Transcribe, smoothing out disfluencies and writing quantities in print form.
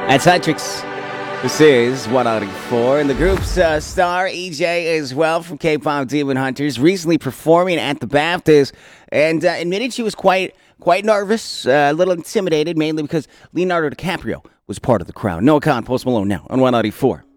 That's Huntrix. This is 194, and the group's star, EJ, as well, from K-Pop Demon Hunters, recently performing at the BAFTAs, and admitted she was quite nervous, a little intimidated, mainly because Leonardo DiCaprio was part of the crowd. Noah Khan, Post Malone now on 194.